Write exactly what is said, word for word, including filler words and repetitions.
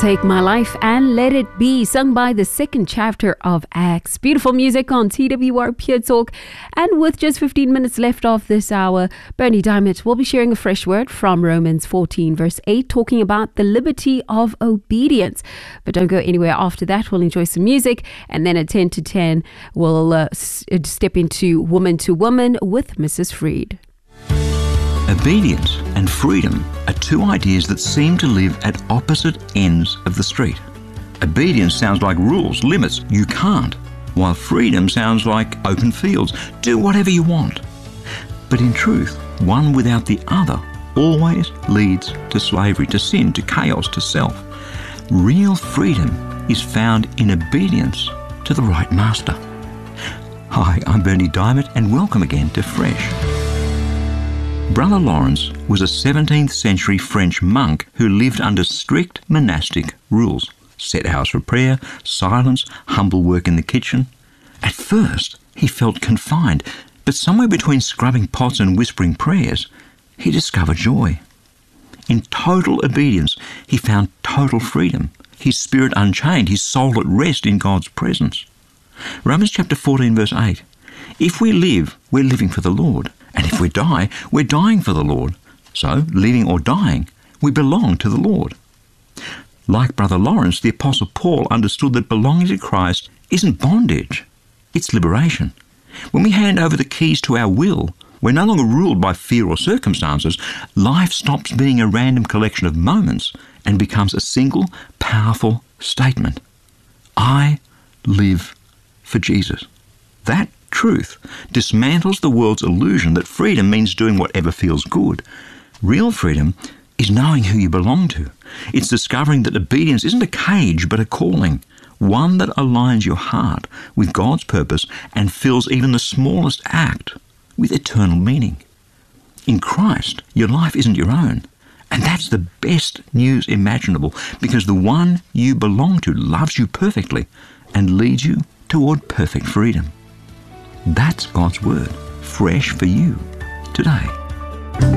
Take My Life and Let It Be, sung by the second chapter of Acts. Beautiful music on T W R Pure Talk. And with just fifteen minutes left of this hour, Bernie Diamond will be sharing a fresh word from Romans fourteen, verse eight, talking about the liberty of obedience. But don't go anywhere after that. We'll enjoy some music. And then at ten to ten, we'll uh, s- step into Woman to Woman with Missus Freed. Obedience and freedom are two ideas that seem to live at opposite ends of the street. Obedience sounds like rules, limits, you can't, while freedom sounds like open fields, do whatever you want. But in truth, one without the other always leads to slavery, to sin, to chaos, to self. Real freedom is found in obedience to the right master. Hi, I'm Bernie Diamond, and welcome again to Fresh. Brother Lawrence was a seventeenth century French monk who lived under strict monastic rules. Set hours for prayer, silence, humble work in the kitchen. At first, he felt confined, but somewhere between scrubbing pots and whispering prayers, he discovered joy. In total obedience, he found total freedom, his spirit unchained, his soul at rest in God's presence. Romans chapter fourteen, verse eight. If we live, we're living for the Lord. And if we die, we're dying for the Lord. So, living or dying, we belong to the Lord. Like Brother Lawrence, the Apostle Paul understood that belonging to Christ isn't bondage, it's liberation. When we hand over the keys to our will, we're no longer ruled by fear or circumstances. Life stops being a random collection of moments and becomes a single, powerful statement. I live for Jesus. That truth dismantles the world's illusion that freedom means doing whatever feels good. Real freedom is knowing who you belong to. It's discovering that obedience isn't a cage but a calling, one that aligns your heart with God's purpose and fills even the smallest act with eternal meaning. In Christ, your life isn't your own, and that's the best news imaginable, because the one you belong to loves you perfectly and leads you toward perfect freedom. That's God's word, fresh for you today.